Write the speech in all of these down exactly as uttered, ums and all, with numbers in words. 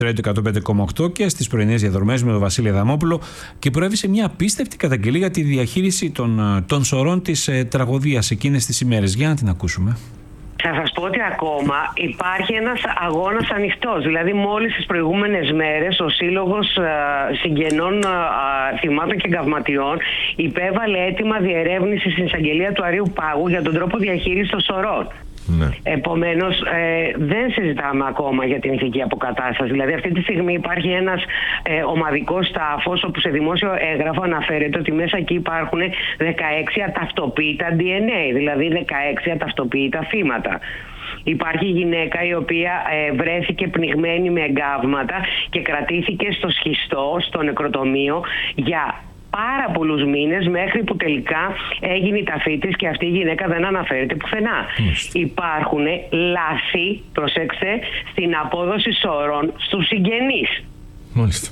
εκατόν πέντε κόμμα οκτώ και στις πρωινές διαδρομές με τον Βασίλη Αδαμόπουλο και προέβησε μια απίστευτη καταγγελία για τη διαχείριση των, των σωρών της ε, τραγωδίας εκείνες τις ημέρες. Για να την ακούσουμε. Θα σας πω ότι ακόμα υπάρχει ένας αγώνας ανοιχτός. Δηλαδή μόλις τις προηγούμενες μέρες ο Σύλλογος α, Συγγενών α, Θυμάτων και Εγκαυματιών υπέβαλε αίτημα διερεύνησης στην εισαγγελία του Αρείου Πάγου για τον τρόπο διαχείρισης των σωρών. Ναι. Επομένως ε, δεν συζητάμε ακόμα για την ηθική αποκατάσταση. Δηλαδή αυτή τη στιγμή υπάρχει ένας ε, ομαδικός τάφος όπου σε δημόσιο έγγραφο αναφέρεται ότι μέσα εκεί υπάρχουν δεκαέξι αταυτοποίητα ντι εν έι, δηλαδή δεκαέξι αταυτοποίητα θύματα. Υπάρχει γυναίκα η οποία ε, βρέθηκε πνιγμένη με εγκάβματα και κρατήθηκε στο σχιστό, στο νεκροτομείο για πάρα πολλούς μήνες, μέχρι που τελικά έγινε η ταφή της και αυτή η γυναίκα δεν αναφέρεται πουθενά. Μάλιστα. Υπάρχουν λάθη, προσέξτε, στην απόδοση σωρών στους συγγενείς. Μάλιστα.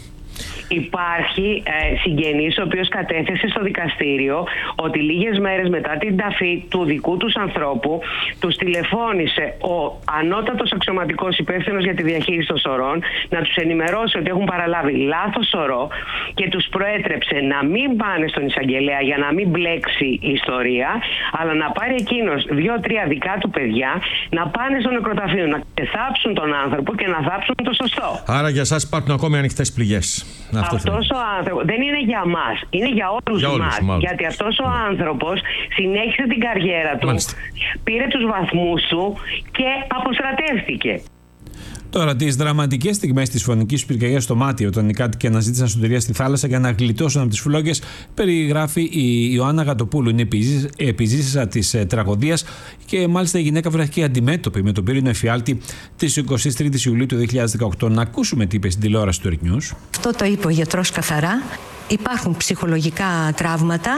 Υπάρχει ε, συγγενής ο οποίος κατέθεσε στο δικαστήριο ότι λίγες μέρες μετά την ταφή του δικού τους ανθρώπου τους τηλεφώνησε ο ανώτατος αξιωματικός υπεύθυνος για τη διαχείριση των σωρών να τους ενημερώσει ότι έχουν παραλάβει λάθος σωρό και τους προέτρεψε να μην πάνε στον εισαγγελέα για να μην μπλέξει η ιστορία, αλλά να πάρει εκείνος δύο-τρία δικά του παιδιά να πάνε στο νεκροταφείο, να ξεθάψουν τον άνθρωπο και να θάψουν το σωστό. Άρα για εσάς υπάρχουν ακόμη ανοιχτές πληγές. Αυτό αυτός ο άνθρωπος δεν είναι για μας, είναι για όλους, για όλους μας. Μάλλον. Γιατί αυτός ο ναι. άνθρωπος συνέχισε την καριέρα του, Μάλιστα. πήρε τους βαθμούς του και αποστρατεύτηκε. Τώρα, τις δραματικές στιγμές της φωνικής πυρκαγιάς στο Μάτι, όταν οι κάτοικοι αναζήτησαν σωτηρία στη θάλασσα για να γλιτώσουν από τις φλόγες, περιγράφει η Ιωάννα Γατοπούλου. Είναι επιζήσισσα της ε, τραγωδίας και μάλιστα η γυναίκα βρέθηκε αντιμέτωπη με τον πύρινο εφιάλτη της εικοστής τρίτης Ιουλίου του δύο χιλιάδες δεκαοκτώ. Να ακούσουμε τι είπε στην τηλεόραση του Earth News. Αυτό το είπε ο γιατρός καθαρά. Υπάρχουν ψυχολογικά τραύματα,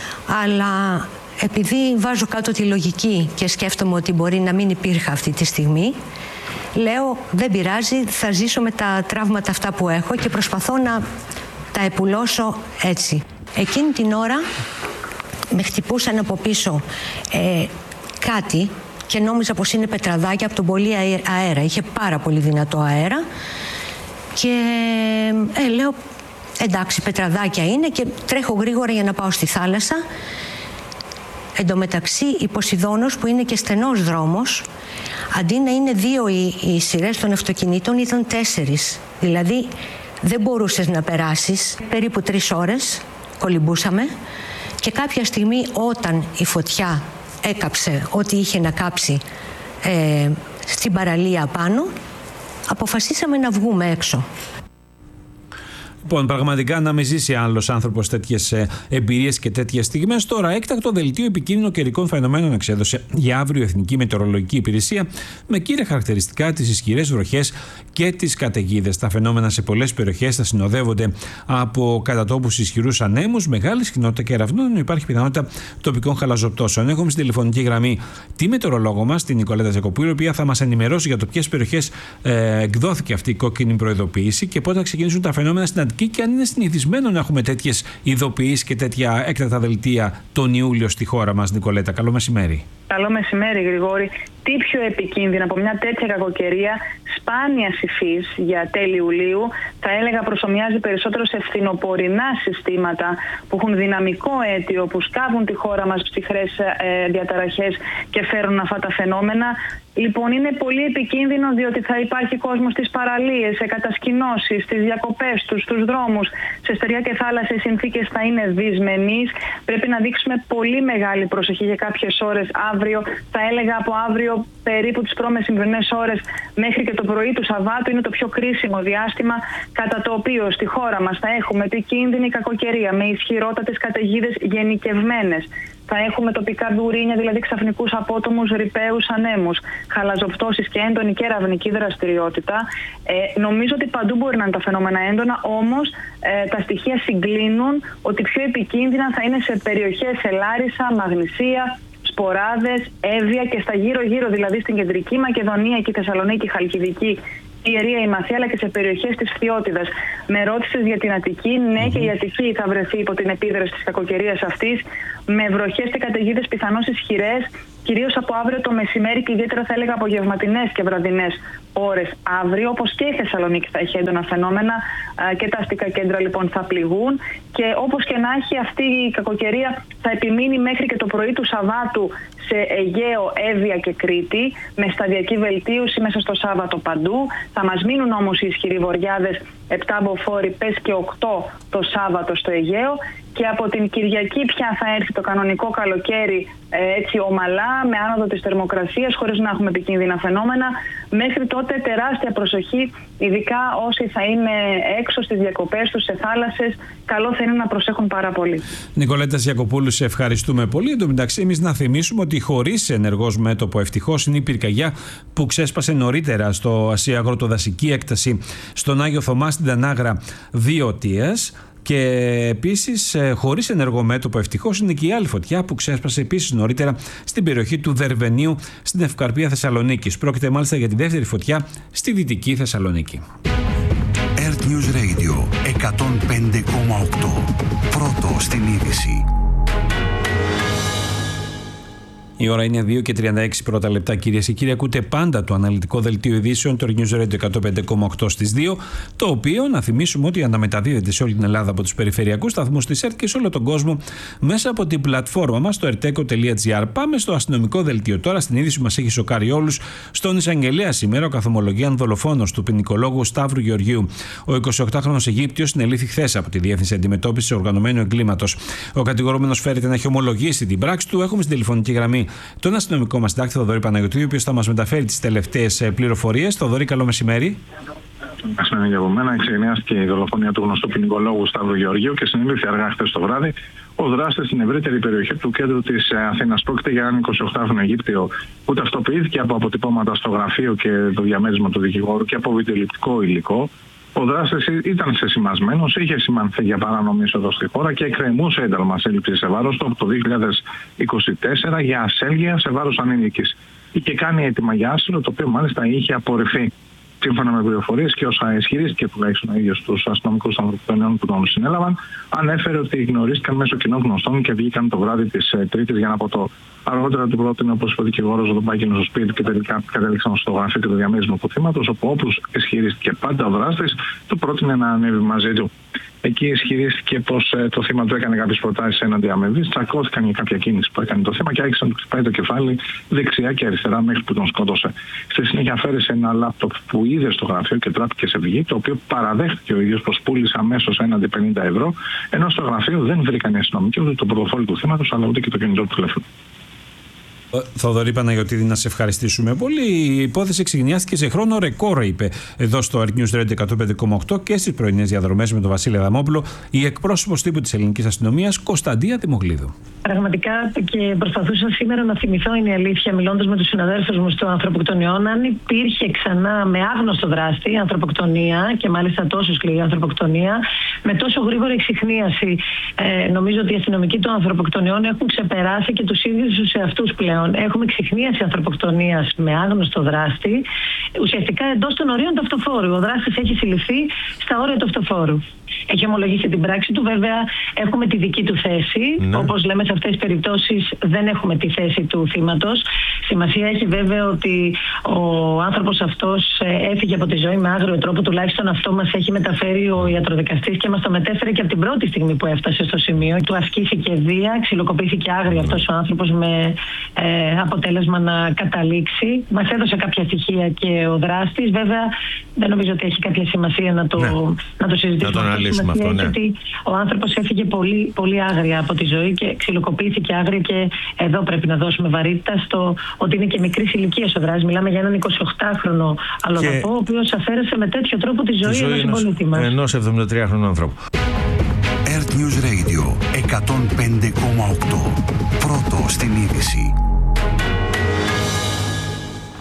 αλλά επειδή βάζω κάτω τη λογική και σκέφτομαι ότι μπορεί να μην υπήρχε αυτή τη στιγμή, λέω δεν πειράζει, θα ζήσω με τα τραύματα αυτά που έχω και προσπαθώ να τα επουλώσω έτσι. Εκείνη την ώρα με χτυπούσαν από πίσω ε, κάτι και νόμιζα πως είναι πετραδάκια από τον πολύ αέρα. Είχε πάρα πολύ δυνατό αέρα και ε, λέω εντάξει, πετραδάκια είναι, και τρέχω γρήγορα για να πάω στη θάλασσα. Εν τω μεταξύ η Ποσειδώνος, που είναι και στενός δρόμος, αντί να είναι δύο οι, οι σειρές των αυτοκινήτων, ήταν τέσσερις. Δηλαδή δεν μπορούσες να περάσεις. Περίπου τρεις ώρες κολυμπούσαμε και κάποια στιγμή όταν η φωτιά έκαψε ό,τι είχε να κάψει ε, στην παραλία πάνω, αποφασίσαμε να βγούμε έξω. Λοιπόν, πραγματικά να μην ζήσει άλλος άνθρωπος τέτοιες ε, εμπειρίες και τέτοιες στιγμές. Τώρα, έκτακτο δελτίο επικίνδυνων καιρικών φαινομένων εξέδωσε για αύριο η Εθνική Μετεωρολογική Υπηρεσία, με κύρια χαρακτηριστικά τις ισχυρές βροχές και τις καταιγίδες. Τα φαινόμενα σε πολλές περιοχές θα συνοδεύονται από κατά τόπους ισχυρούς ανέμους, μεγάλη συχνότητα κεραυνών, υπάρχει πιθανότητα τοπικών χαλαζοπτώσεων. Έχουμε στην τηλεφωνική γραμμή τη μετεωρολόγο μας, την Νικολέτα Ζακοπούλου, η οποία θα μας ενημερώσει για το ποιες περιοχές ε, εκδόθηκε αυτή η κόκκινη προειδοποίηση και πότε θα ξεκινήσουν τα φαινόμενα στην Αττική, και αν είναι συνηθισμένο να έχουμε τέτοιες ειδοποιήσεις και τέτοια έκτακτα δελτία τον Ιούλιο στη χώρα μας. Νικολέτα, καλό μεσημέρι. Καλό μεσημέρι, Γρηγόρη. Τι πιο επικίνδυνα από μια τέτοια κακοκαιρία σπάνια υφής για τέλη Ιουλίου, θα έλεγα προσομοιάζει περισσότερο σε φθινοπορεινά συστήματα που έχουν δυναμικό αίτιο, που σκάβουν τη χώρα μας ψυχρές ε, διαταραχές και φέρουν αυτά τα φαινόμενα. Λοιπόν, είναι πολύ επικίνδυνο, διότι θα υπάρχει κόσμος στις παραλίες, σε κατασκηνώσεις, στις διακοπές τους, στους δρόμους, σε στεριά και θάλασσα οι συνθήκες θα είναι δυσμενείς. Πρέπει να δείξουμε πολύ μεγάλη προσοχή για κάποιες ώρες αύριο. Θα έλεγα από αύριο περίπου τις προμεσημβρινές ώρες μέχρι και το πρωί του Σαββάτου είναι το πιο κρίσιμο διάστημα, κατά το οποίο στη χώρα μας θα έχουμε επικίνδυνη κακοκαιρία με ισχυρότατες καταιγίδες γενικευμένες. Θα έχουμε τοπικά μπουρίνια, δηλαδή ξαφνικούς απότομους ρηπαίους ανέμους, χαλαζοπτώσεις και έντονη κεραυνική δραστηριότητα. Ε, νομίζω ότι παντού μπορεί να είναι τα φαινόμενα έντονα, όμως ε, τα στοιχεία συγκλίνουν ότι πιο επικίνδυνα θα είναι σε περιοχές σε Λάρισα, Μαγνησία, Σποράδες, Εύβοια και στα γύρω-γύρω, δηλαδή στην Κεντρική Μακεδονία και Θεσσαλονίκη, Χαλκιδική, Ιερία, η Μαθία, αλλά και σε περιοχές της Φθιώτιδας. Με ρώτησες για την Αττική. Ναι, mm-hmm. και η Αττική θα βρεθεί υπό την επίδραση της κακοκαιρίας αυτής, με βροχές και καταιγίδες πιθανώς ισχυρές κυρίως από αύριο το μεσημέρι και ιδιαίτερα θα έλεγα απογευματινές και βραδινές ώρες αύριο, όπως και η Θεσσαλονίκη θα έχει έντονα φαινόμενα και τα αστικά κέντρα λοιπόν θα πληγούν και όπως και να έχει αυτή η κακοκαιρία θα επιμείνει μέχρι και το πρωί του Σαββάτου σε Αιγαίο, Εύβοια και Κρήτη με σταδιακή βελτίωση μέσα στο Σάββατο παντού. Θα μας μείνουν όμως οι ισχυροί βοριάδες επτά μποφόρ, πες και οκτώ το Σάββατο στο Αιγαίο και από την Κυριακή πια θα έρθει το κανονικό καλοκαίρι έτσι ομαλά με άνοδο της θερμοκρασίας χωρίς να έχουμε επικίνδυνα φαινόμενα. Μέχρι τότε τεράστια προσοχή, ειδικά όσοι θα είναι έξω στις διακοπές τους σε θάλασσες, καλό θα είναι να προσέχουν πάρα πολύ. Νικολέτα Ιακοπούλου, σε ευχαριστούμε πολύ. Εν τω μεταξύ, εμείς να θυμίσουμε ότι χωρίς ενεργός μέτωπο ευτυχώς είναι η πυρκαγιά που ξέσπασε νωρίτερα στο Ασιαγροτοδασική έκταση στον Άγιο Θωμά στην Τανάγρα δύο Τίας. Και επίσης, χωρίς ενεργό μέτωπο ευτυχώς, είναι και η άλλη φωτιά που ξέσπασε επίσης νωρίτερα στην περιοχή του Δερβενίου στην Ευκαρπία Θεσσαλονίκης. Πρόκειται μάλιστα για τη δεύτερη φωτιά στη Δυτική Θεσσαλονίκη. Earth News Radio εκατόν πέντε κόμμα οκτώ. Πρώτο στην είδηση. Η ώρα είναι δύο και τριάντα έξι πρώτα λεπτά, κυρίες και κύριοι. Ακούτε πάντα το αναλυτικό δελτίο ειδήσεων, το News Radio εκατόν πέντε κόμμα οκτώ στις δύο, το οποίο να θυμίσουμε ότι αναμεταδίδεται σε όλη την Ελλάδα από τους περιφερειακούς σταθμούς της ΕΡΤ και σε όλο τον κόσμο μέσα από την πλατφόρμα μας, το ερτέκο τελεία τζι άρ. Πάμε στο αστυνομικό δελτίο τώρα, στην είδηση που μας έχει σοκάρει όλους. Στον εισαγγελέα σήμερα, ο καθομολογίαν δολοφόνος του ποινικολόγου Σταύρου Γεωργίου, ο εικοσιοκτάχρονος Αιγύπτιος, συνελήφθη χθες από τη Διεύθυνση Αντιμετώπισης Οργανωμένου Εγκλήματος. Ο κατηγορούμενος φέρεται να έχει ομολογήσει την πράξη του. Έχουμε στην τηλεφωνική γραμμή τον αστυνομικό μας συντάκτη Θοδωρή Παναγιωτήδη, ο οποίος θα μας μεταφέρει τις τελευταίες πληροφορίες. Θοδωρή, καλό μεσημέρι. Μεσημέρι για μένα. Εξεγενιάστηκε η δολοφονία του γνωστού ποινικολόγου Σταύρου Γεωργίου και συνελήφθη αργά χθες το βράδυ ο δράστης στην ευρύτερη περιοχή του κέντρου της Αθήνας. Πρόκειται για έναν εικοσιοκτάχρονο Αιγύπτιο που ταυτοποιήθηκε από αποτυπώματα στο γραφείο και το διαμέρισμα του δικηγόρου και από βιντεοληπτικό υλικό. Ο δράστης ήταν σεσημασμένος, είχε σημανθεί για παράνομη είσοδο στη χώρα και εκκρεμούσε ένταλμα σύλληψης σε βάρος του από το δύο χιλιάδες είκοσι τέσσερα για ασέλγεια σε βάρος ανήλικης. Είχε κάνει αίτημα για άσυλο, το οποίο μάλιστα είχε απορριφθεί. Σύμφωνα με πληροφορίες και όσα ισχυρίστηκε τουλάχιστον ο ίδιος στους αστυνομικούς ανθρωποκτονιών που τον συνέλαβαν, ανέφερε ότι γνωρίστηκαν μέσω κοινών γνωστών και βγήκαν το βράδυ της Τρίτης για ένα ποτό. Αργότερα του πρότεινε, όπως είπε ο δικηγόρος, τον πάγινο στο σπίτι και τελικά κατέληξαν στο γραφείο και το διαμέρισμα του θύματος, όπου όπως ισχυρίστηκε πάντα ο δράστης, του πρότεινε να ανέβει μαζί του. Εκεί ισχυρίστηκε πως ε, το θύμα του έκανε κάποιες προτάσεις έναντι αμοιβής, τσακώθηκαν για κάποια κίνηση που έκανε το θύμα και άρχισαν να του χτυπάει το κεφάλι δεξιά και αριστερά μέχρι που τον σκότωσε. Στη συνέχεια αφαίρεσε ένα λάπτοπ που είδε στο γραφείο και τράπηκε σε βγή, το οποίο παραδέχτηκε ο ίδιος πως πούλησε αμέσως έναντι πενήντα ευρώ, ενώ στο γραφείο δεν βρήκαν οι αστυνομικοί ούτε το πορτοφόλι του θύματος αλλά ούτε και το κινητό του τηλέφωνο. Θοδωρή Παναγιωτήδη, να σε ευχαριστήσουμε πολύ. Η υπόθεση εξηγηνιάστηκε σε χρόνο ρεκόρ, είπε εδώ στο Earth News Radio εκατόν πέντε κόμμα οκτώ και στις πρωινές διαδρομές με τον Βασίλη Αδαμόπουλο η εκπρόσωπος τύπου της ελληνικής αστυνομίας Κωνσταντία Δημογλίδου. Πραγματικά και προσπαθούσα σήμερα να θυμηθώ, είναι η αλήθεια, μιλώντας με τους συναδέλφους μου στο ανθρωποκτονιών, αν υπήρχε ξανά με άγνωστο δράστη ανθρωποκτονία και μάλιστα τόσο σκληρή ανθρωποκτονία, με τόσο γρήγορη εξιχνίαση. Ε, νομίζω ότι οι αστυνομικοί των ανθρωποκτονιών έχουν ξεπεράσει και τους ίδιους τους εαυτούς πλέον. Έχουμε εξιχνίαση ανθρωποκτονίας με άγνωστο δράστη, ουσιαστικά εντός των ορίων του αυτοφόρου. Ο δράστης έχει συλληφθεί στα όρια του αυτοφόρου. Έχει ομολογήσει την πράξη του. Βέβαια, έχουμε τη δική του θέση. Ναι. Όπως λέμε, σε αυτές τις περιπτώσεις δεν έχουμε τη θέση του θύματος. Σημασία έχει βέβαια ότι ο άνθρωπος αυτός έφυγε από τη ζωή με άγριο τρόπο. Τουλάχιστον αυτό μας έχει μεταφέρει ο ιατροδικαστής και μας το μετέφερε και από την πρώτη στιγμή που έφτασε στο σημείο. Του ασκήθηκε βία, ξυλοκοπήθηκε άγρια αυτός ο άνθρωπος με ε, αποτέλεσμα να καταλήξει. Μας έδωσε κάποια στοιχεία και ο δράστης. Βέβαια, δεν νομίζω ότι έχει κάποια σημασία να το, ναι. να το συζητήσουμε. Αυτό, ναι. Γιατί ο άνθρωπος έφυγε πολύ, πολύ άγρια από τη ζωή και ξυλοκοπήθηκε άγρια και εδώ πρέπει να δώσουμε βαρύτητα στο ότι είναι και μικρής ηλικίας ο δράστης. Μιλάμε για έναν εικοσιοκτάχρονο αλλοδαπό, ο οποίος αφαίρεσε με τέτοιο τρόπο τη ζωή, τη ζωή ενός συμπολίτη μας. Ενός εβδομηντατριάχρονου ανθρώπου. Earth News Radio εκατόν πέντε κόμμα οκτώ. Πρώτο στην είδηση.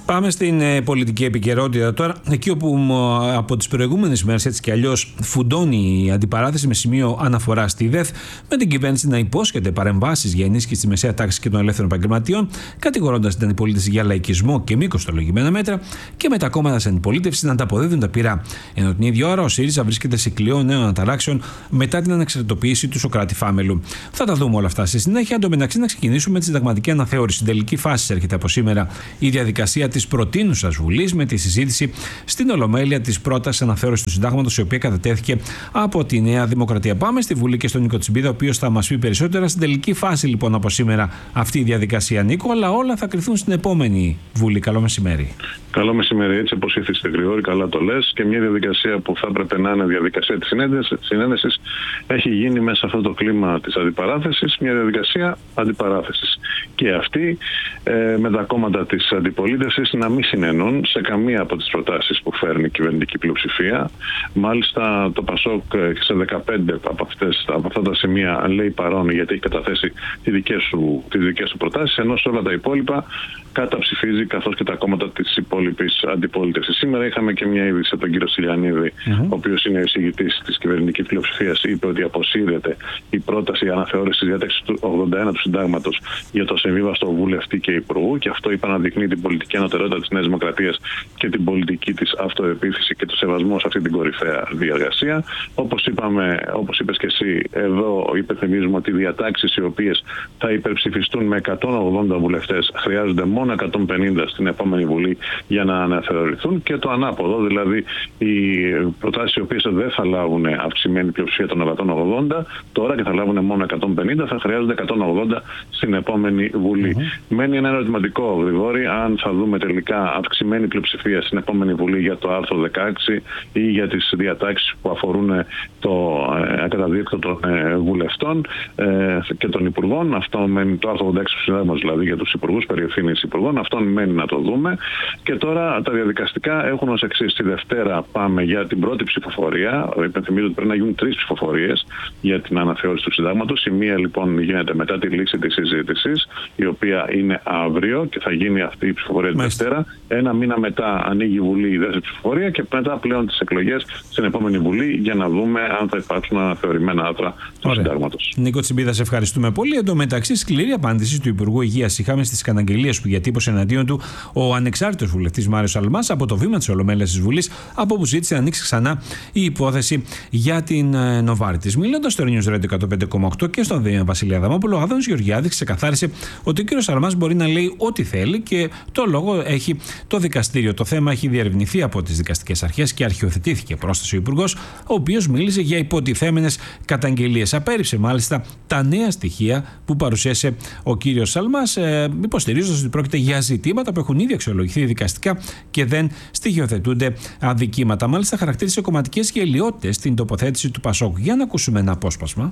Πάμε στην ε, πολιτική επικαιρότητα τώρα. Εκεί όπου ε, από τις προηγούμενες μέρες έτσι κι αλλιώς φουντώνει η αντιπαράθεση με σημείο αναφορά στη ΔΕΘ, με την κυβέρνηση να υπόσχεται παρεμβάσεις για ενίσχυση της μεσαία τάξη και των ελεύθερων επαγγελματιών, κατηγορώντας την αντιπολίτευση για λαϊκισμό και μη κοστολογημένα μέτρα, και με τα κόμματα της αντιπολίτευσης να ανταποδίδουν τα πειρά. Ενώ την ίδια ώρα ο ΣΥΡΙΖΑ βρίσκεται σε κλειό νέων αναταράξεων μετά την ανεξαρτητοποίηση του Σωκράτη Φάμελου. Θα τα δούμε όλα αυτά στη συνέχεια. Εν τω μεταξύ, να ξεκινήσουμε με τη συνταγματική αναθεώρηση. Στην τελική φάση έρχεται από σήμερα η διαδικασία της προτείνουσας Βουλής με τη συζήτηση στην Ολομέλεια της πρότασης αναθεώρησης του Συντάγματος, η οποία κατατέθηκε από τη Νέα Δημοκρατία. Πάμε στη Βουλή και στον Νίκο Τσιμπίδα, ο οποίος θα μας πει περισσότερα. Στην τελική φάση λοιπόν από σήμερα αυτή η διαδικασία, Νίκο, αλλά όλα θα κρυθούν στην επόμενη Βουλή. Καλό μεσημέρι. Καλό μεσημέρι, έτσι όπως ήθιστε Γρηγόρη, καλά το λες. Και μια διαδικασία που θα έπρεπε να είναι διαδικασία της συνένεσης έχει γίνει μέσα σε αυτό το κλίμα της αντιπαράθεσης, μια διαδικασία αντιπαράθεσης. Και αυτή ε, με τα κόμματα της αντιπολίτευσης να μην συνενούν σε καμία από τις προτάσεις που φέρνει η κυβερνητική πλειοψηφία. Μάλιστα το ΠΑΣΟΚ σε δεκαπέντε από, αυτές, από αυτά τα σημεία λέει παρόν, γιατί έχει καταθέσει τις δικές του, τις δικές του προτάσεις, ενώ σε όλα τα υπόλοιπα καταψηφίζει, καθώς και τα κόμματα της υπόλοιπης αντιπολίτευσης. Σήμερα είχαμε και μια είδηση από τον κύριο Στυλιανίδη, mm-hmm. ο οποίος είναι ο εισηγητής της κυβερνητικής πλειοψηφίας, είπε ότι αποσύρεται η πρόταση αναθεώρησης της διάταξης του ογδόντα ένα του Συντάγματος για το συμβίβαστο βουλευτή και υπουργού, και αυτό είπα να δεικνύει την πολιτική ανωτερότητα της Νέας Δημοκρατίας και την πολιτική της αυτοεπίθεση και το σεβασμό σε αυτή την κορυφαία διαργασία. Όπως είπαμε, όπως είπες και εσύ, εδώ υπενθυμίζουμε ότι οι διατάξεις οι οποίες θα υπερψηφιστούν με εκατόν ογδόντα βουλευτές χρειάζονται μόνο εκατόν πενήντα στην επόμενη Βουλή για να αναθεωρηθούν, και το ανάποδο, δηλαδή οι προτάσεις οι οποίες δεν θα λάβουν αυξημένη πλειοψηφία των εκατόν ογδόντα τώρα και θα λάβουν μόνο εκατόν πενήντα, θα χρειάζονται εκατόν ογδόντα στην επόμενη Βουλή. Mm-hmm. Μένει ένα ερωτηματικό, Γρηγόρη, αν θα δούμε τελικά αυξημένη πλειοψηφία στην επόμενη Βουλή για το άρθρο δεκαέξι ή για τις διατάξεις που αφορούν το ε, καταδίωκτο των ε, βουλευτών ε, και των υπουργών. Αυτό μένει, το άρθρο ογδόντα έξι του Συντάγματος, δηλαδή για τους υπουργούς, περί ευθύνης υπουργών. Αυτόν μένει να το δούμε. Και τώρα τα διαδικαστικά έχουν ως εξής. Τη Δευτέρα πάμε για την πρώτη ψηφοφορία. Υπενθυμίζω ότι πρέπει να γίνουν τρεις ψηφοφορίες για την αναθεώρηση του Συντάγματος. Η μία λοιπόν γίνεται μετά τη λήξη της συζήτησης, η οποία είναι αύριο, και θα γίνει αυτή η ψηφοφορία τη Δευτέρα. Ένα μήνα μετά ανοίγει η Βουλή η δεύτερη ψηφοφορία, και μετά πλέον τις εκλογές στην επόμενη Βουλή, για να δούμε αν θα υπάρξουν αναθεωρημένα άρθρα του Συντάγματος. Νίκο Τσιμπίδα, σε ευχαριστούμε πολύ. Εν τω μεταξύ, σκληρή απάντηση του Υπουργού Υγείας είχαμε στις καταγγελίες που διατύπωσε εναντίον του ο ανεξάρτητος βουλευτής Μάριος Αλμάς από το βήμα της Ολομέλειας της Βουλής, από όπου ζήτησε να ανοίξει ξανά η υπόθεση για την ε, Νοβάρτης. Μιλώντας στο News Radio εκατόν πέντε κόμμα οκτώ και στον Βασίλη Αδαμόπουλο, ο Άδωνης Γεωργιάδης ξεκαθάρισε ότι ο κύριος Αλμάς μπορεί να λέει ό,τι θέλει, και το λόγο έχει το δικαστήριο. Το θέμα έχει διερευνηθεί από τις δικαστικές αρχές και αρχιοθετήθηκε, πρόσθεσε ο Υπουργός, ο οποίος μίλησε για υποτιθέμενες καταγγελίες. Απέρριψε μάλιστα τα νέα στοιχεία που παρουσίασε ο κύριος Αλμάς, ε, υποστηρίζοντας ότι πρόκειται για ζητήματα που έχουν ήδη αξιολογηθεί δικαστικά και δεν στοιχειοθετούνται αδικήματα. Μάλιστα, χαρακτήρισε κομματικές γελοιότητες στην τοποθέτηση του ΠΑΣΟΚ. Για να ακούσουμε ένα απόσπασμα.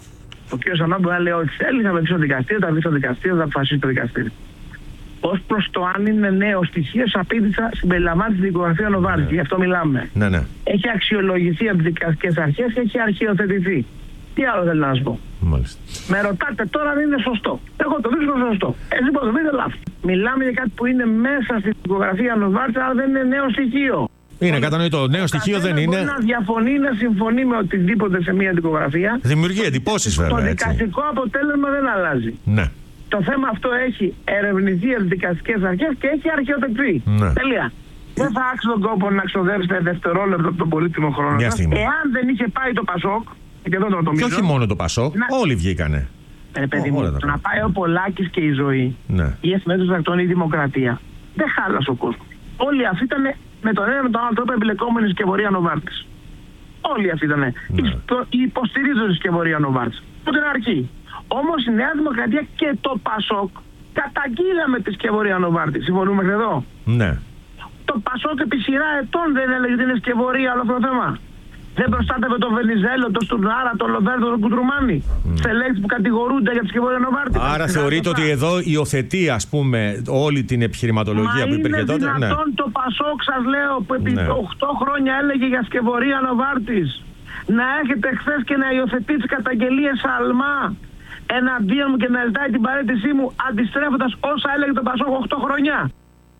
Ο κ. Αλμάς μπορεί να λέει ό,τι θέλει, θα βρει στο δικαστήριο, θα βρει στο δικαστήριο, θα αποφασίσει το δικαστήριο. Ως προς το αν είναι νέο στοιχείο, απήντησα συμπεριλαμβάνει τη δικογραφία Νοβάρτη, ναι. Γι' αυτό μιλάμε. Ναι, ναι. Έχει αξιολογηθεί από τις δικαστικές αρχές και έχει αρχιοθετηθεί. Τι άλλο θέλω να σου πω. Μάλιστα. Με ρωτάτε τώρα αν είναι σωστό. Εγώ το βρίσκω σωστό. Εσύ πώς το βρείτε λάθος. Μιλάμε για κάτι που είναι μέσα στην δικογραφία Νοβάρτη, αλλά δεν είναι νέο στοιχείο. Είναι κατανοητό. Νέο στοιχείο δεν είναι. Μπορεί να διαφωνεί, να συμφωνεί με οτιδήποτε σε μια δικογραφία. Δημιουργεί εντυπώσεις βέβαια. Το δικαστικό αποτέλεσμα δεν αλλάζει. Ναι. Το θέμα αυτό έχει ερευνηθεί από τις δικαστικές αρχές και έχει αρχαιοτεκτεί. Ναι. Τελεία. Δεν θα άξει τον κόπο να ξοδέψετε δευτερόλεπτο από τον πολύτιμο χρόνο. Εάν δεν είχε πάει το ΠΑΣΟΚ. Και, εδώ το και όχι μόνο το ΠΑΣΟΚ, να... όλοι βγήκανε. Ε, παιδί μου, να πάει ο Πολάκης και η Ζωή, ναι. Η Εφημερίδα των Ακτών, η Δημοκρατία, δεν χάλασε ο κόσμος. Όλοι αυτοί ήταν με τον ένα με τον άλλο τρόπο εμπλεκόμενοι στη σκευωρία Νοβάρτης. Όλοι αυτοί ήταν. Ναι. Υποστηρίζουν τη σκευωρία Νοβάρτης. Από την αρχή. Όμως η Νέα Δημοκρατία και το ΠΑΣΟΚ καταγγείλαμε τη σκευωρία Νοβάρτης. Συμφωνούμε μέχρι εδώ. Ναι. Το ΠΑΣΟΚ επί σειρά ετών δεν έλεγε ότι είναι σκευωρία όλο αυτό το θέμα. Δεν προστάτευε τον Βενιζέλο, τον Στουρνάρα, τον Λοβέρδο, τον Κουτρουμάνη. Mm. Σε λέξεις που κατηγορούνται για τη σκευωρία Νοβάρτη. Άρα θεωρείτε ότι εδώ υιοθετεί, ας πούμε, όλη την επιχειρηματολογία Μα που υπήρχε τότε. Είναι δυνατόν ναι. Το ΠΑΣΟΚ, σας λέω, που επί ναι. οκτώ χρόνια έλεγε για σκευωρία Νοβάρτης, να έχετε χθες και να υιοθετεί τις καταγγελίες Αλμά εναντίον μου και να ζητάει την παραίτησή μου, αντιστρέφοντας όσα έλεγε το ΠΑΣΟΚ οκτώ χρόνια.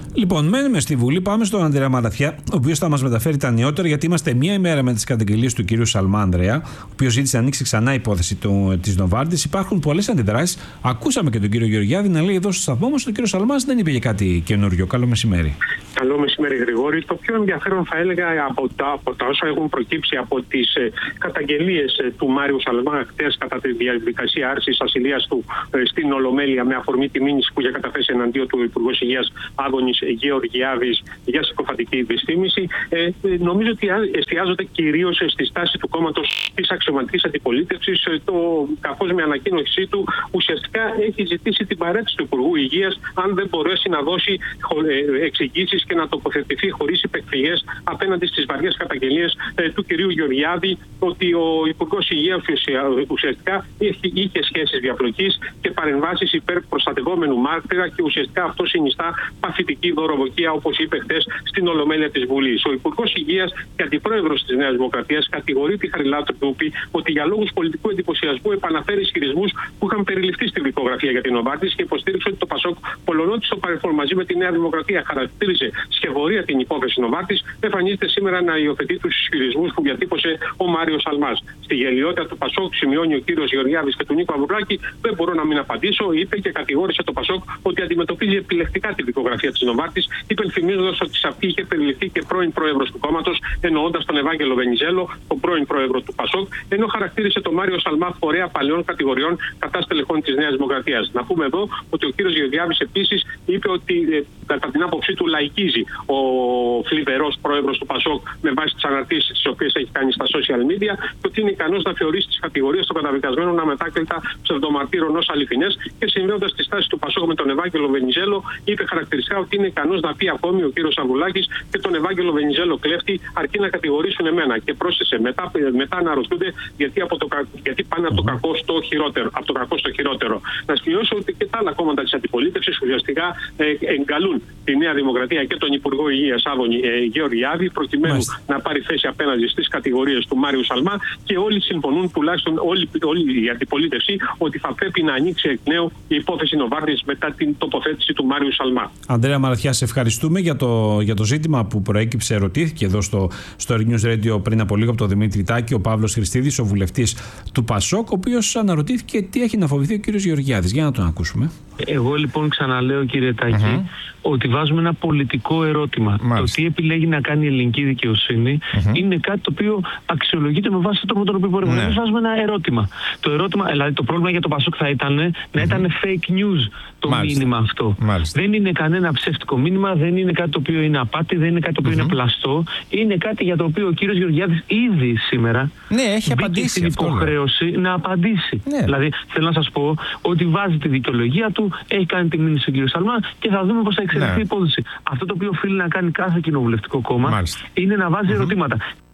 Λοιπόν, μένουμε στη Βουλή. Πάμε στον Ανδρέα Μαραθιά, ο οποίος θα μας μεταφέρει τα νεότερα, γιατί είμαστε μία ημέρα με τις καταγγελίες του κυρίου Σαλμά Ανδρέα, ο οποίος ζήτησε να ανοίξει ξανά η υπόθεση της Νοβάρτης. Υπάρχουν πολλές αντιδράσεις. Ακούσαμε και τον κύριο Γεωργιάδη να λέει εδώ στο σταθμό μας ότι ο κύριος Σαλμάς δεν είπε για κάτι καινούριο. Καλό μεσημέρι. Καλό μεσημέρι, Γρηγόρη. Το πιο ενδιαφέρον, θα έλεγα, από τα, από τα όσα έχουν προκύψει από τις ε, καταγγελίες ε, του Μάριου Σαλμά χτες κατά τη διαδικασία άρσης ασυλίας του ε, στην Ολομέλεια, με αφορμή τη μήνυση που είχε καταθέσει εναντίον του Υπουργός Υγείας Άδωνης Γεωργιάδης για συκοφαντική δυστήμηση. Ε, ε, νομίζω ότι εστιάζονται κυρίως στη στάση του κόμματος της αξιωματικής αντιπολίτευσης, ε, το, καθώς με ανακοίνωσή του ουσιαστικά έχει ζητήσει την παρέτηση του Υπουργού Υγείας αν δεν μπορέσει να δώσει ε, εξηγήσεις και να τοποθετηθεί χωρίς υπεκφυγές απέναντι στις βαριές καταγγελίες ε, του κυρίου Γεωργιάδη, ότι ο Υπουργός Υγείας ουσιαστικά είχε, είχε σχέσεις διαπλοκής και παρεμβάσεις υπέρ προστατευόμενου μάρτυρα, και ουσιαστικά αυτό συνιστά παθητική δωροδοκία, όπως είπε χθες στην Ολομέλεια της Βουλής. Ο Υπουργός Υγείας και Αντιπρόεδρος της Νέας Δημοκρατίας κατηγορεί τη Χαριλάου Τρούπη ότι για λόγους πολιτικού εντυπωσιασμού επαναφέρει ισχυρισμούς που είχαν περιληφθεί στη δικογραφία για την Νοβάρτης και υποστήριξε ότι το Πασόκ, πολωνότι στο παρελθόν μαζί με τη Νέα Δημοκρατία χαρακτήριζε σκευωρία την υπόθεση Νοβάρτης, εμφανίζεται σήμερα να υιοθετεί τους ισχυρισμούς που διατύπωσε ο Μάριος Σαλμάς. Στη γελιότητα του Πασόκ, σημειώνει ο κύριος Γεωργιάδης και του Νίκο Αβουρλάκη, δεν μπορώ να μην απαντήσω, είπε και κατηγόρησε το Πασόκ ότι αντιμετωπίζει επιλεκτικά τη δικογραφία της Νοβάρτης, υπενθυμίζοντας ότι σε αυτή είχε περιληφθεί και πρώην πρόεδρος του κόμματος, εννοώντας τον Ευάγγελο Βενιζέλο, τον πρώην πρόεδρο του Πασόκ, ενώ χαρακτήρισε τον Μάριο Σαλμά φορέα παλαιών κατηγοριών κατά στελεχών της Νέας Δημοκρατίας. Να πούμε εδώ ότι ο κύριος Γεωργιάδης επίσης είπε ότι ε, κατά την άποψή του λαϊκίζει ο φλιβερός πρόεδρος του Πασόκ με βάση τις αναρτήσεις τις οποίες έχει κάνει στα social media, και ότι είναι ικανός να θεωρήσει τις κατηγορίες των καταδικασμένων αμετάκλητα ψευδομαρτύρων ως αληθινές, και συνδέοντας τη στάση του Πασόκ με τον Ευάγγελο Βενιζέλο, είπε χαρακτηριστικά ότι είναι ικανός να πει ακόμη ο κύριος Αβουλάκης και τον Ευάγγελο Βενιζέλο κλέφτη, αρκεί να κατηγορήσουν εμένα. Και πρόσθεσε μετά, μετά να ρωτούνται γιατί, από το, γιατί πάνε από το κακό στο χειρότερο. Από το κακό στο χειρότερο. Να σημειώσω ότι και τα άλλα κόμματα της αντιπολίτευσης ουσιαστικά ε, εγκαλούν τη Νέα Δημοκρατία και τον Υπουργό Υγείας Άδωνη ε, Γεωργιάδη, προκειμένου Μάλιστα. να πάρει θέση απέναντι στις κατηγορίες του Μάριου Σαλμά, και όλοι συμφωνούν, τουλάχιστον όλη, όλη η αντιπολίτευση, ότι θα πρέπει να ανοίξει εκ νέου η υπόθεση Νοβάρτης μετά την τοποθέτηση του Μάριου Σαλμά. Ανδρέα Μαραθιά, σε ευχαριστούμε για το, για το ζήτημα που προέκυψε. Ερωτήθηκε εδώ στο, στο News Radio πριν από λίγο από τον Δημήτρη Τάκη, ο Παύλος Χριστίδης, ο βουλευτής του Πασόκ, ο οποίος αναρωτήθηκε τι έχει να φοβηθεί ο κύριος Γεωργιάδης. Για να τον ακούσουμε. Εγώ λοιπόν ξαναλέω, κύριε Τάκη, mm-hmm. ότι βάζουμε ένα πολιτικό ερώτημα. Μάλιστα. Το τι επιλέγει να κάνει η ελληνική δικαιοσύνη mm-hmm. είναι κάτι το οποίο αξιολογείται με βάση τον τρόπο τον οποίο μπορεί. Εμείς βάζουμε ένα ερώτημα. Το ερώτημα, δηλαδή το πρόβλημα για το Πασόκ θα ήταν να mm-hmm. ήταν fake news το Μάλιστα. μήνυμα αυτό. Μάλιστα. Δεν είναι κανένα ψεύτικο μήνυμα, δεν είναι κάτι το οποίο είναι απάτη, δεν είναι κάτι το οποίο mm-hmm. είναι πλαστό. Είναι κάτι για το οποίο ο κύριος Γεωργιάδης ήδη σήμερα ναι, έχει απαντήσει στην υποχρέωση ναι. να απαντήσει. Ναι. Δηλαδή θέλω να σας πω ότι βάζει τη δικαιολογία του, έχει κάνει τη μήνυση στον κύριο Σαλμά και θα δούμε πώς θα εξελιχθεί ναι. η υπόθεση. Αυτό το οποίο οφείλει να κάνει κάθε κοινοβουλευτικό κόμμα Μάλιστα. είναι να βάζει mm-hmm. ερωτήματα.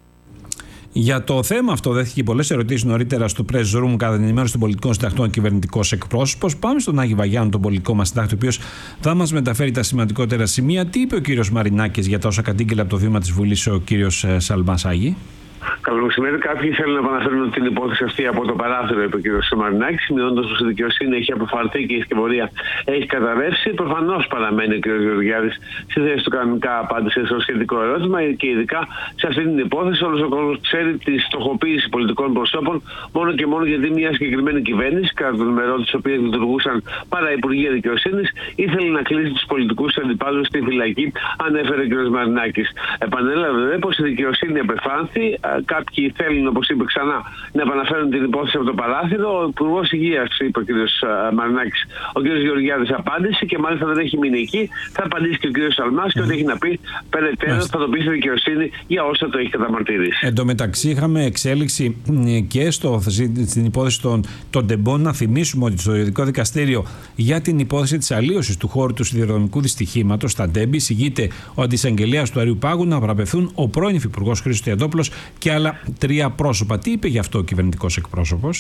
Για το θέμα αυτό δέχτηκε πολλές ερωτήσεις νωρίτερα στο Press Room κατά την ενημέρωση των πολιτικών συντακτών κυβερνητικός εκπρόσωπος. Πάμε στον Άγη Βαγιάννου, τον πολιτικό μας συντάκτη, ο οποίος θα μας μεταφέρει τα σημαντικότερα σημεία. Τι είπε ο κύριος Μαρινάκης για τα όσα κατήγγειλε από το βήμα της Βουλής ο κύριος Σαλμάς, Άγη? Καλό μεσημέρι. Κάποιοι θέλουν να επαναφέρουν την υπόθεση αυτή από το παράθυρο, είπε ο κ. Μαρινάκης, σημειώνοντας πως η δικαιοσύνη έχει αποφαρθεί και η σκευωρία έχει καταρρεύσει. Προφανώς παραμένει ο κ. Γεωργιάδης στη θέση του κανονικά απάντησε στο σχετικό ερώτημα, και ειδικά σε αυτή την υπόθεση όλος ο κόσμος ξέρει τη στοχοποίηση πολιτικών προσώπων μόνο και μόνο γιατί μια συγκεκριμένη κυβέρνηση, κατά τον ημερών της οποίας λειτουργούσαν παραυπουργεία δικαιοσύνης, ήθελε να κλείσει τους πολιτικούς αντιπάλους στη φυλακή, ανέφερε ο κ. Μαρινάκης. Επανέλαβε πως η δικαιοσύνη επεφάνθη. Κάποιοι θέλουν, όπως είπε ξανά, να επαναφέρουν την υπόθεση από το παράθυρο. Ο Υπουργός Υγείας, είπε ο κ. Μαρινάκης, ο κ. Γεωργιάδης απάντησε, και μάλιστα δεν έχει μείνει εκεί. Θα απαντήσει και ο κ. Σαλμάς, και ό,τι έχει να πει περαιτέρω θα το πει στη δικαιοσύνη για όσα το έχει καταμαρτυρήσει. Εν τω μεταξύ, είχαμε εξέλιξη και στο, στην υπόθεση των, των τεμπών. Να θυμίσουμε ότι στο Ειδικό Δικαστήριο για την υπόθεση της αλλίωσης του χώρου του σιδηροδρομικού δυστυχήματος στα Ντέμπη εισηγείται ο αντισαγγελέας του Αριού Πάγου να παραπευθούν ο πρώην Υφυπουργός Χρήστος Τριαντόπουλος και άλλα τρία πρόσωπα. Τι είπε γι' αυτό ο κυβερνητικός εκπρόσωπος?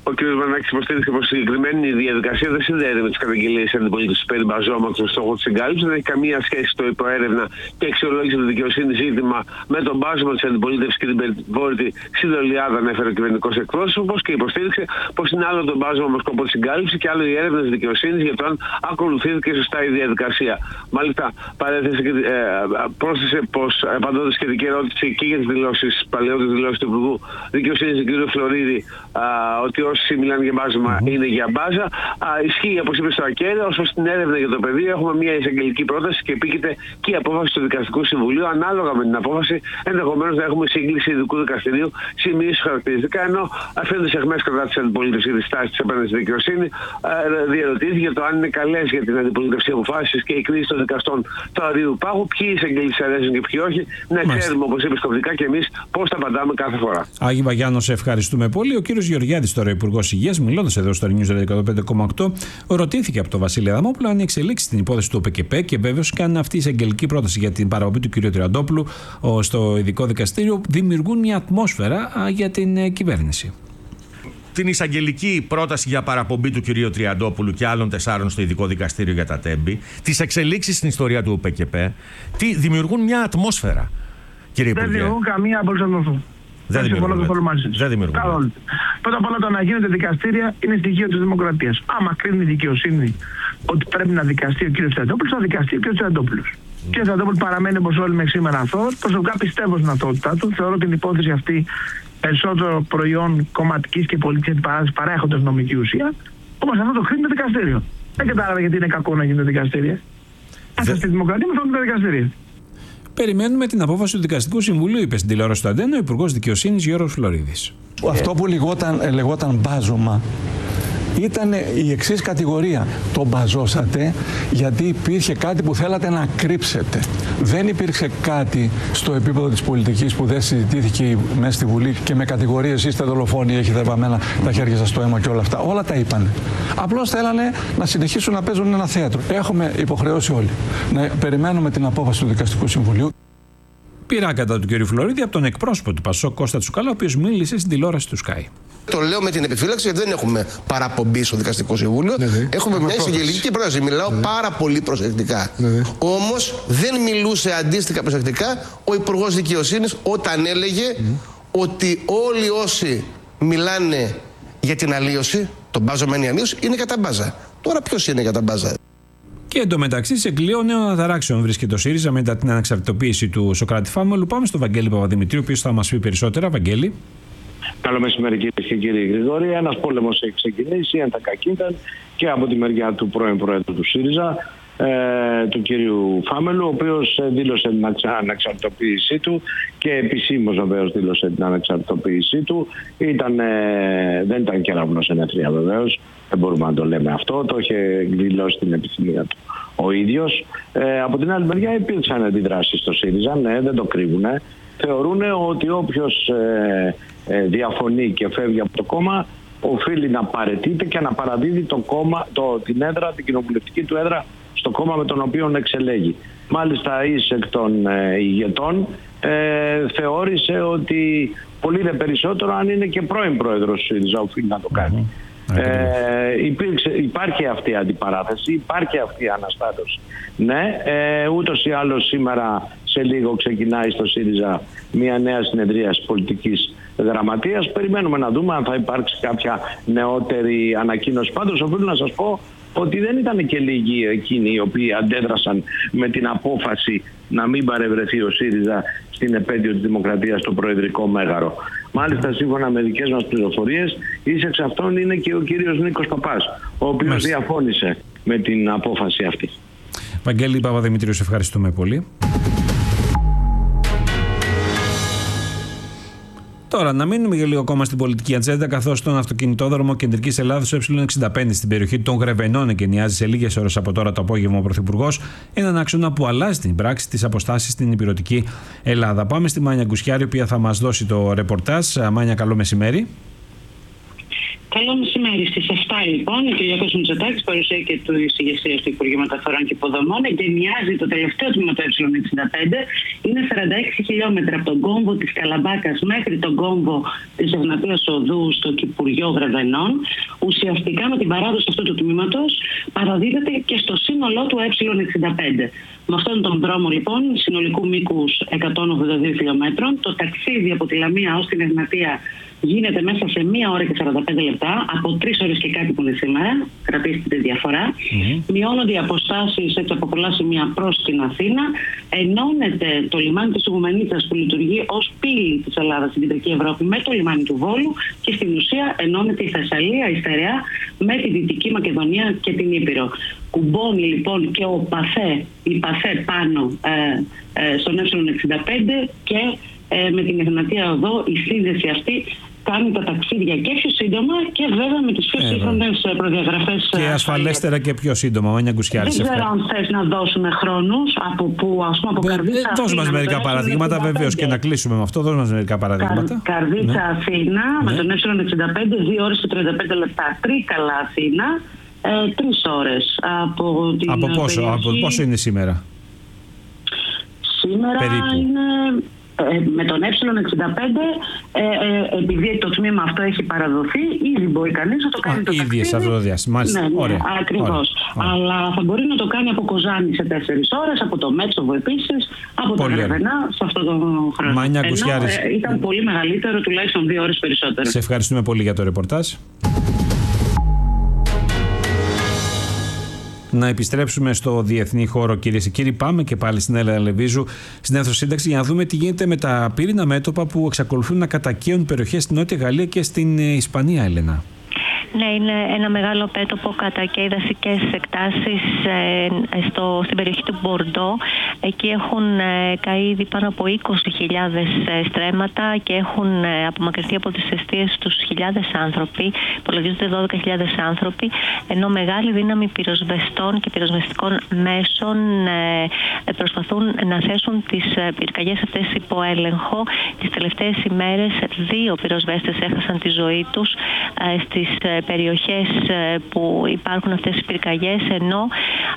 Ο κ. Μαρινάκης υποστήριξε πως η συγκεκριμένη διαδικασία δεν συνδέεται με τις καταγγελίες της αντιπολίτευσης περί μπαζώματος στο στόχο της συγκάλυψης, δεν έχει καμία σχέση το υποέρευνα και αξιολόγηση του δικαιοσύνη ζήτημα με τον μπάζωμα της αντιπολίτευσης και την περιβόρητη συντολιάδα, ανέφερε ο κυβερνητικός εκπρόσωπος και υποστήριξε πως είναι άλλο το μπάζωμα με σκοπό τη συγκάλυψη και άλλο η έρευνα της δικαιοσύνης για το αν ακολουθήθηκε σωστά η διαδικασία. Μάλιστα, παρέθεσε και ε, πρόσθεσε πως απαντώντας σχετική ερώτηση και για τις δηλώσεις, παλαιότερες δηλώσεις του Υπουργού Δικαιοσύνης του κ. Φλωρίδη, α, ότι όσοι μιλάνε για μπάζωμα mm-hmm. είναι για μπάζα. Α, ισχύει, όπως είπε στο ΑΚΕΡ, όσο στην έρευνα για το πεδίο έχουμε μια εισαγγελική πρόταση και επίκειται και η απόφαση του Δικαστικού Συμβουλίου. Ανάλογα με την απόφαση, ενδεχομένως να έχουμε σύγκληση ειδικού δικαστηρίου σε μειώσεις χαρακτηριστικά. Ενώ αφήνοντας αιχμές κατά της αντιπολίτευσης και τη στάση της απέναντι στη δικαιοσύνη, διαρωτήθηκε το αν είναι καλές για την αντιπολίτευση αποφάσεις και η κρίση των δικαστών του Αρείου Πάγου, ποιοι εισαγγελείς αρέσουν και ποιοι όχι. Να ξέρουμε, όπως είπε σκοπτικά και εμείς, πώς τα απαντάμε κάθε φορά. Άγι Βαγιάννο, σε ευχαριστούμε πολύ. Ο κύριος Γεωργιάδης, τώρα Υπουργός Υγείας, μιλώντας εδώ στο News εκατόν πέντε κόμμα οκτώ, ρωτήθηκε από τον Βασίλη Αδαμόπουλο αν εξελίξει την υπόθεση του ΟΠΕΚΕΠΕ και βέβαιος και αν αυτή η εισαγγελική πρόταση για την παραπομπή του κ. Τριαντόπουλου στο ειδικό δικαστήριο δημιουργούν μια ατμόσφαιρα για την κυβέρνηση. Την εισαγγελική πρόταση για παραπομπή του κ. Τριαντόπουλου και άλλων τεσσάρων στο ειδικό δικαστήριο για τα Τέμπη, τις εξελίξεις στην ιστορία του ΟΠΕΚΕΠΕ, τι δημιουργούν μια ατμόσφαιρα, κύριε Υπουργέ. Δεν δημιουργούν καμία απολύτως. Δεν δημιουργούν. Δεν δημιουργούν. Πρώτα απ' όλα, το να γίνονται δικαστήρια είναι στοιχείο της δημοκρατίας. Άμα κρίνει η δικαιοσύνη ότι πρέπει να δικαστεί ο κ. Τριαντόπουλος, θα δικαστεί ο κ. Τριαντόπουλος. Ο κ. Τριαντόπουλος παραμένει όπως όλοι μέχρι σήμερα αθώος. Προσωπικά πιστεύω στην αθωότητά του. Θεωρώ την υπόθεση αυτή περισσότερο προϊόν κομματικής και πολιτικής αντιπαράθεσης παρά έχοντας νομική ουσία. Όμως αυτό το κρίνει το δικαστήριο. Δεν κατάλαβα γιατί είναι κακό να γίνονται δικαστήρια. Άσε στη δημοκρατία με τα δικαστήρια. Περιμένουμε την απόφαση του Δικαστικού Συμβουλίου, είπε στην τηλεόραση του Αντένα ο Υπουργός Δικαιοσύνης Γιώργος Φλωρίδης. Αυτό που λεγόταν, λεγόταν μπάζωμα ήταν η εξής κατηγορία. Το μπαζώσατε γιατί υπήρχε κάτι που θέλατε να κρύψετε. Δεν υπήρξε κάτι στο επίπεδο της πολιτικής που δεν συζητήθηκε μέσα στη Βουλή και με κατηγορίες είστε δολοφόνοι, έχετε βαμμένα τα χέρια σας στο αίμα και όλα αυτά. Όλα τα είπανε. Απλώς θέλανε να συνεχίσουν να παίζουν ένα θέατρο. Έχουμε υποχρεώσει όλοι να περιμένουμε την απόφαση του Δικαστικού Συμβουλίου. Πειρά κατά του κ. Φλωρίδη από τον εκπρόσωπο του Πασόκ, Κώστα Τσουκαλά, ο οποίος μίλησε στην τηλεόραση του Sky. Το λέω με την επιφύλαξη γιατί δεν έχουμε παραπομπή στο Δικαστικό Συμβούλιο. Ναι, ναι. Έχουμε μια εισαγγελική πρόταση. Μιλάω ναι. πάρα πολύ προσεκτικά. Ναι, ναι. Όμως δεν μιλούσε αντίστοιχα προσεκτικά ο Υπουργός Δικαιοσύνης όταν έλεγε mm. ότι όλοι όσοι μιλάνε για την αλλίωση, τον μπάζωμένη αλλίωση, είναι κατά μπάζα. Τώρα ποιος είναι κατά μπάζα? Και εντωμεταξύ, σε κλειό νέων αναταράξεων βρίσκεται το ΣΥΡΙΖΑ μετά την αναξαρτητοποίηση του Σωκράτη Φάμελου. Πάμε στον Βαγγέλη Παπαδημητρίου, ο οποίος θα μας πει περισσότερα. Βαγγέλη. Καλό μεσημέρι, κυρίες και κύριοι Γρηγόρη. Ένας πόλεμος έχει ξεκινήσει, εν τα κακήθεν, και από τη μεριά του πρώην Προέδρου του ΣΥΡΙΖΑ, ε, του κυρίου Φάμελου, ο οποίος δήλωσε την ανεξαρτητοποίησή του και επισήμως βεβαίως δήλωσε την ανεξαρτητοποίησή του. Ήταν, ε, δεν ήταν κεραυνός ενέθρια βεβαίως, δεν μπορούμε να το λέμε αυτό, το είχε δηλώσει την επιθυμία του ο ίδιος. Ε, από την άλλη μεριά υπήρξαν αντιδράσεις στο ΣΥΡΙΖΑ, ναι, δεν το κρύβουνε. Θεωρούν ότι όποιος ε, ε, διαφωνεί και φεύγει από το κόμμα οφείλει να παραιτείται και να παραδίδει το κόμμα, το, την έδρα, την κοινοβουλευτική του έδρα στο κόμμα με τον οποίο εξελέγει. Μάλιστα εις εκ των ε, ηγετών ε, θεώρησε ότι πολύ δε περισσότερο αν είναι και πρώην πρόεδρος του ΣΥΡΙΖΑ οφείλει να το κάνει. Mm-hmm. Ε, υπήρξε, υπάρχει αυτή η αντιπαράθεση, υπάρχει αυτή η αναστάτωση. Ναι, ε, ούτως ή άλλως σήμερα σε λίγο ξεκινάει στο ΣΥΡΙΖΑ μια νέα συνεδρίαση πολιτικής γραμματείας. Περιμένουμε να δούμε αν θα υπάρξει κάποια νεότερη ανακοίνωση. Πάντως οφείλω να σας πω ότι δεν ήταν και λίγοι εκείνοι οι οποίοι αντέδρασαν με την απόφαση να μην παρευρεθεί ο ΣΥΡΙΖΑ στην επέτειο της Δημοκρατίας στο Προεδρικό Μέγαρο. Μάλιστα, σύμφωνα με δικές μας πληροφορίες, εις εξ αυτών είναι και ο κύριος Νίκος Παπάς, ο οποίος Μάλιστα. διαφώνησε με την απόφαση αυτή. Βαγγέλη Παπαδημητρίου, σε ευχαριστούμε πολύ. Τώρα, να μείνουμε για λίγο ακόμα στην πολιτική ατζέντα, καθώς τον αυτοκινητόδρομο Κεντρικής Ελλάδος Ε εξήντα πέντε στην περιοχή των Γρεβενών εγκαινιάζει σε λίγες ώρες από τώρα το απόγευμα ο Πρωθυπουργός έναν άξονα που αλλάζει την πράξη της αποστάσης στην υπηρετική Ελλάδα. Πάμε στη Μάνια Γκουσιάρη, η οποία θα μας δώσει το ρεπορτάζ. Μάνια, καλό μεσημέρι. Καλό μεσημέρι. Στις εφτά λοιπόν, ο Κυριάκος Μητσοτάκης, παρουσία και του ηγεσίας του Υπουργείου Μεταφορών και Υποδομών, εγκαινιάζει το τελευταίο τμήμα του Ε εξήντα πέντε. Είναι σαράντα έξι χιλιόμετρα από τον κόμβο της Καλαμπάκας μέχρι τον κόμβο της Ευνατίας Οδού στο Κυπουριό Γραδενών. Ουσιαστικά με την παράδοση αυτού του τμήματος παραδίδεται και στο σύνολό του Ε εξήντα πέντε. Με αυτόν τον δρόμο λοιπόν συνολικού μήκους εκατόν ογδόντα δύο χιλιόμετρων, το ταξίδι από τη Λαμία ως την Ευνατία γίνεται μέσα σε μία ώρα και σαράντα πέντε λεπτά, από τρεις ώρες και κάτι που είναι σήμερα. Κρατήστε τη διαφορά. Mm-hmm. Μειώνονται οι αποστάσεις έτσι από πολλά σημεία προς την Αθήνα. Ενώνεται το λιμάνι της Ουγουμενίτσας που λειτουργεί ως πύλη της Ελλάδας στην Κεντρική Ευρώπη με το λιμάνι του Βόλου και στην ουσία ενώνεται η Θεσσαλία, η Στερεά με τη Δυτική Μακεδονία και την Ήπειρο. Κουμπώνει λοιπόν και ο Παθέ, η Παθέ πάνω ε, ε, στον Ε εξήντα πέντε και ε, με την Ευνατία Οδό η σύνδεση αυτή κάνει τα ταξίδια και πιο σύντομα και βέβαια με τις πιο ε, σύγχρονες προδιαγραφές. Και ασφαλέστερα και πιο σύντομα, Μάνια Γκουσιάρη. Δεν ξέρω αν θες να δώσουμε χρόνους από που, ας πούμε, από Δε, Καρδίτσα Αθήνα. Δώσε μας μερικά παραδείγματα, βεβαίως, και να κλείσουμε με αυτό. Δώσε μας μερικά παραδείγματα. Καρ, Καρδίτσα ναι. Αθήνα ναι. με τον Ε εξήντα πέντε, δύο ώρες και τριάντα πέντε λεπτά. Τρίκαλα Αθήνα, ε, τρεις ώρες. Από, την από, πόσο, περιοχή... από πόσο είναι σήμερα? Σήμερα περίπου. Είναι... Ε, με τον Ε εξήντα πέντε, ε, ε, επειδή το τμήμα αυτό έχει παραδοθεί, ήδη μπορεί κανείς να το κάνει. Α, το ήδη ταξίδι. σε αυτό το διάστημα. Μάλιστα. Ναι, ναι, ωραία. ακριβώς. Ωραία. Αλλά θα μπορεί να το κάνει από Κοζάνη σε τέσσερις ώρες, από το Μέτσοβο επίσης, από πολύ τα Γραβενά σε αυτό το χρόνο. Μάνια Ενώ Γκουσιάρης. ε, ήταν πολύ μεγαλύτερο, τουλάχιστον δύο ώρες περισσότερο. Σε ευχαριστούμε πολύ για το ρεπορτάζ. Να επιστρέψουμε στο διεθνή χώρο, κυρίες και κύριοι. Πάμε και πάλι στην Έλενα Λεβίζου, στην αίθουσα σύνταξη, για να δούμε τι γίνεται με τα πύρινα μέτωπα που εξακολουθούν να κατακαίουν περιοχές στην Νότια Γαλλία και στην Ισπανία, Έλενα. Ναι, είναι ένα μεγάλο πέτωπο κατά και οι δασικές εκτάσεις ε, στο, στην περιοχή του Μπορντό. Εκεί έχουν ε, καεί ήδη πάνω από είκοσι χιλιάδες ε, στρέμματα και έχουν ε, απομακρυνθεί από τις εστίες τους χιλιάδες άνθρωποι, υπολογίζονται δώδεκα χιλιάδες άνθρωποι, ενώ μεγάλη δύναμη πυροσβεστών και πυροσβεστικών μέσων ε, προσπαθούν να θέσουν τις ε, πυρκαγιές αυτές υπό έλεγχο. Τις τελευταίες ημέρες δύο πυροσβέστες έχασαν τη ζωή τους ε, στις ε, περιοχές που υπάρχουν αυτές οι πυρκαγιές, ενώ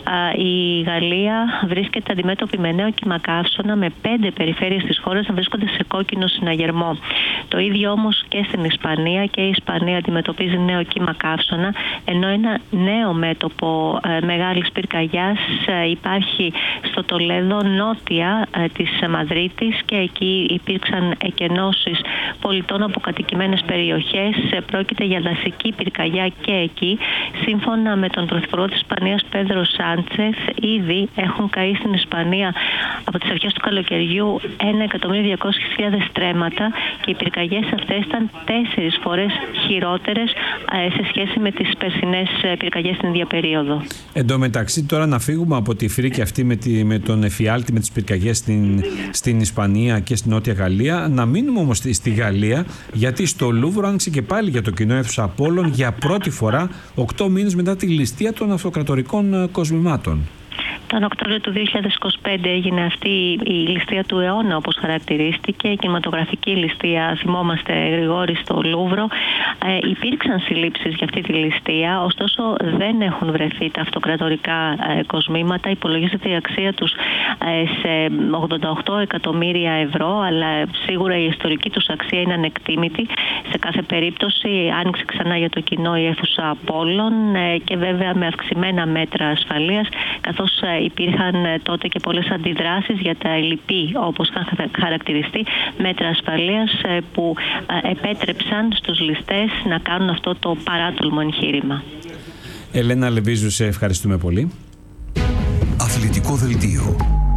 η Γαλλία βρίσκεται αντιμέτωπη με νέο κύμα καύσωνα, με πέντε περιφέρειες της χώρας να βρίσκονται σε κόκκινο συναγερμό. Το ίδιο όμως και στην Ισπανία, και η Ισπανία αντιμετωπίζει νέο κύμα καύσωνα, ενώ ένα νέο μέτωπο μεγάλης πυρκαγιάς υπάρχει στο Τολέδο, νότια της Μαδρίτης, και εκεί υπήρξαν εκενώσεις πολιτών από κατοικημένες περιοχές. Πρόκειται για δασική πυρκαγιά και εκεί. Σύμφωνα με τον Πρωθυπουργό της Ισπανίας, Πέδρο Σάντσεθ, ήδη έχουν καεί στην Ισπανία από τις αρχές του καλοκαιριού ένα εκατομμύριο διακόσιες χιλιάδες στρέμματα, και οι πυρκαγιές αυτές ήταν τέσσερις φορές χειρότερες σε σχέση με τις περσινές πυρκαγιές στην ίδια περίοδο. Εν τω μεταξύ, τώρα να φύγουμε από τη φρίκη αυτή με, τη, με τον εφιάλτη, με τις πυρκαγιές στην, στην Ισπανία και στην Νότια Γαλλία, να μείνουμε όμως στη, στη Γαλλία, γιατί στο Λούβρο άνοιξε και πάλι για το κοινό αίθουσα Απόλλων για πρώτη φορά, οκτώ μήνες μετά τη ληστεία των αυτοκρατορικών κοσμημάτων. Τον Οκτώβριο του δύο χιλιάδες είκοσι πέντε έγινε αυτή η ληστεία του αιώνα, όπως χαρακτηρίστηκε, η κινηματογραφική ληστεία, θυμόμαστε, Γρηγόρη, στο Λούβρο. Ε, υπήρξαν συλλήψεις για αυτή τη ληστεία, ωστόσο δεν έχουν βρεθεί τα αυτοκρατορικά ε, κοσμήματα. Υπολογίζεται η αξία τους ε, σε ογδόντα οκτώ εκατομμύρια ευρώ, αλλά σίγουρα η ιστορική τους αξία είναι ανεκτήμητη. Σε κάθε περίπτωση άνοιξε ξανά για το κοινό η αίθουσα Απόλλων ε, και βέβαια με αυξημένα μέτρα ασφαλείας, καθώς ε, υπήρχαν τότε και πολλές αντιδράσεις για τα ελλειπή, όπως είχαν χαρακτηριστεί, μέτρα ασφαλείας που επέτρεψαν στους ληστές να κάνουν αυτό το παράτολμο εγχείρημα. Ελένα Λεβίζου, σε ευχαριστούμε πολύ. Αθλητικό δελτίο.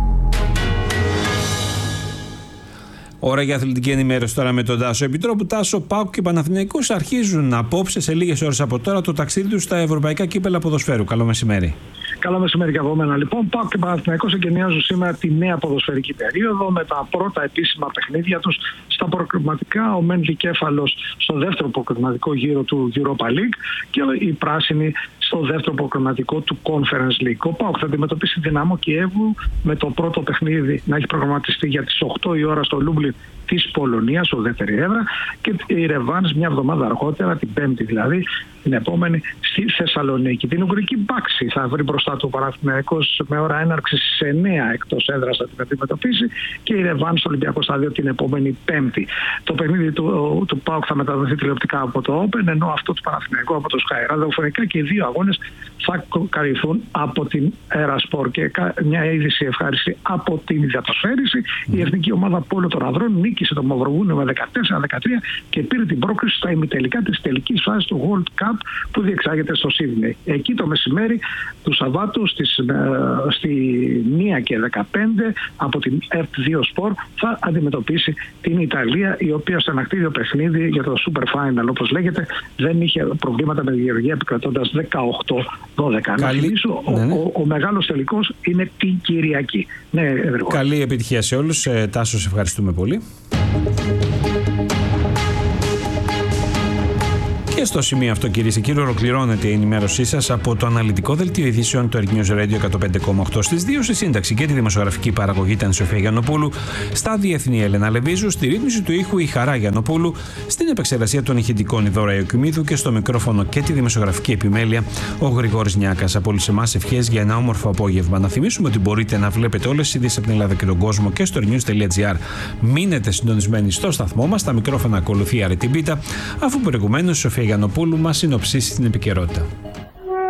Ώρα για αθλητική ενημέρωση τώρα με τον Τάσο Επιτρόπου. Τάσο, ΠΑΟΚ και Παναθηναϊκός αρχίζουν απόψε, σε λίγες ώρες από τώρα, το ταξίδι τους στα ευρωπαϊκά κύπελα ποδοσφαίρου. Καλό μεσημέρι. Καλό μεσημέρι και από μένα. Λοιπόν, ΠΑΟΚ και Παναθηναϊκός εγκαινιάζουν σήμερα τη νέα ποδοσφαιρική περίοδο με τα πρώτα επίσημα παιχνίδια τους στα προκριματικά. Ο μεν δικέφαλος στο δεύτερο προκριματικό γύρο του Europa League και οι πράσινοι στο δεύτερο προκριματικό του Conference League. Ο ΠΑΟΚ θα αντιμετωπίσει Δυναμό Κιέβου με το πρώτο παιχνίδι να έχει προγραμματιστεί για τις οκτώ η ώρα στο Λούμπλιν της Πολωνίας, ο δεύτερη έδρα, και η ρεβάνς μια εβδομάδα αργότερα, την Πέμπτη δηλαδή, την επόμενη, στη Θεσσαλονίκη. Την Ουγγρική Μπάξη θα βρει μπροστά του ο Παναθηναϊκός με ώρα έναρξη στις εννέα εκτός έδρας θα την αντιμετωπίσει, και η ρεβάνς στο Ολυμπιακό Στάδιο την επόμενη Πέμπτη. Το παιχνίδι του, του ΠΑΟΚ θα μεταδοθεί τηλεοπτικά από το Open, ενώ αυτό του Παναθηναϊκού από το Sky. Ραδιοφωνικά και οι δύο αγώνες θα καλυφθούν από την Ερασπορ. Και μια είδηση ευχάριστη από την υδατοσφαίριση. Mm. Η εθνική ομάδα Πόλο των Ανδρών νίκησε το Μαυροβούνιο με δεκατέσσερα δεκατρία και πήρε την πρόκριση στα ημιτελικά της τελικής φάσης του World Cup που διεξάγεται στο Σίδνεϊ. Εκεί το μεσημέρι του Σαββάτου στις, στη μία και δεκαπέντε από την ΕΡΤ δύο Sport θα αντιμετωπίσει την Ιταλία, η οποία στο ανακτήριο παιχνίδι για το Super Final, όπως λέγεται, δεν είχε προβλήματα με τη Γεωργία, επικρατώντας δεκαοκτώ δώδεκα. Να θυμίσω, ναι, ναι. ο, ο, ο μεγάλος τελικός είναι την Κυριακή. Ναι, Γρηγόρη. Καλή επιτυχία σε όλους. Ε, Τάσο, σε ευχαριστούμε πολύ. Και στο σημείο αυτό, κυρίες και κύριοι, ολοκληρώνεται η ενημέρωσή σας από το αναλυτικό δελτίο ειδήσεων του Earth News Radio εκατόν πέντε κόμμα οκτώ. Στις δύο στη σύνταξη και τη δημοσιογραφική παραγωγή ήταν η Σοφία Γιαννοπούλου, στα διεθνή η Έλενα Λεβίζου, στη ρύθμιση του ήχου η Χαρά Γιαννοπούλου, στην επεξεργασία των ηχητικών η Δώρα Ιωκημίδου και στο μικρόφωνο και τη δημοσιογραφική επιμέλεια ο Γρηγόρης Νιάκας. Από όλους εμάς ευχές για ένα όμορφο απόγευμα. Να θυμίσουμε ότι μπορείτε να βλέπετε όλες τις ειδήσεις από την Ελλάδα και τον κόσμο και στο earthnews τελεία gr. Μείνετε συντονισμένοι στο σταθμό μας. Τα μικρόφωνα ακολουθεί η Αρετή Μπίτα, αφού προηγουμένως η Σοφία Γιαννοπούλου μας συνοψίσει την επικαιρότητα.